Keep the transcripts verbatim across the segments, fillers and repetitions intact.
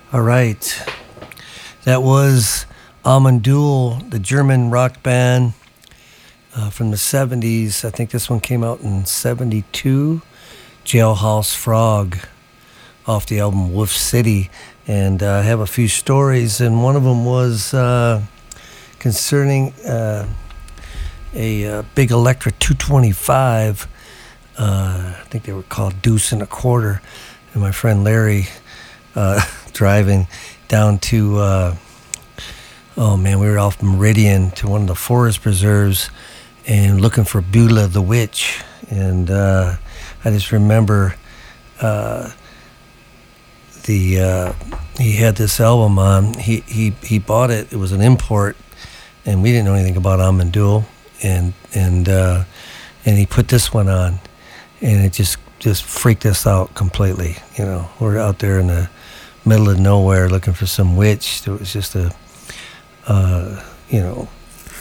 All right. That was Amandul, the German rock band uh, from the seventies. I think this one came out in seventy-two. Jailhouse Frog off the album Wolf City. And uh, I have a few stories, and one of them was uh, concerning uh, a uh, big Electra two twenty-five. Uh, I think they were called Deuce and a Quarter. And my friend Larry uh, driving down to, uh, oh man, we were off Meridian to one of the forest preserves and looking for Beulah the Witch. And uh, I just remember uh, the uh, he had this album on. He, he he bought it. It was an import, and we didn't know anything about Amandul. And and uh, and he put this one on, and it just just freaked us out completely. You know, we're out there in the middle of nowhere looking for some witch. It was just a, uh, you know,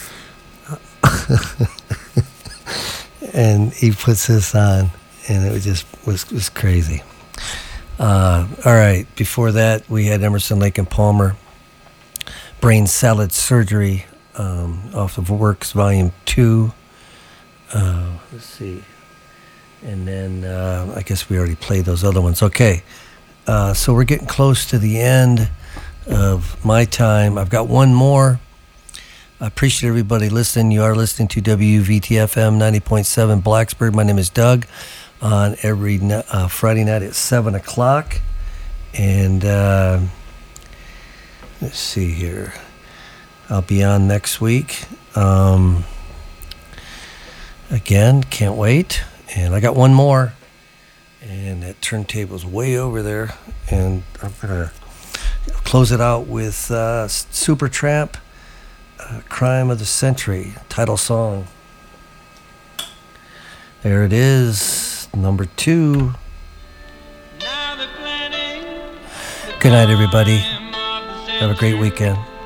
and he puts this on, and it was just was was crazy. Uh, all right, before that we had Emerson, Lake and Palmer, Brain Salad Surgery, um, off of Works Volume Two. Uh, let's see. And then uh, I guess we already played those other ones. Okay, uh, so we're getting close to the end of my time. I've got one more. I appreciate everybody listening. You are listening to W V T F M ninety point seven Blacksburg. My name is Doug. On every uh, Friday night at seven o'clock. And uh, let's see here. I'll be on next week. Um, again, can't wait. And I got one more, and that turntable's way over there, and I'm gonna close it out with uh, Supertramp, uh, Crime of the Century, title song. There it is, number two. Good night, everybody. Have a great weekend.